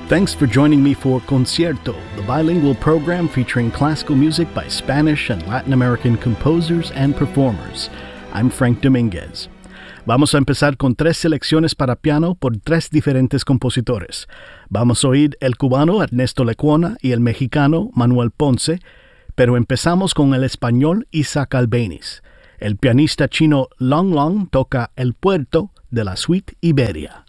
Thanks for joining me for Concierto, the bilingual program featuring classical music by Spanish and Latin American composers and performers. I'm Frank Dominguez. Vamos a empezar con 3 selecciones para piano por 3 diferentes compositores. Vamos a oír el cubano Ernesto Lecuona y el mexicano Manuel Ponce, pero empezamos con el español Isaac Albéniz. El pianista chino Long Long toca El Puerto de la Suite Iberia.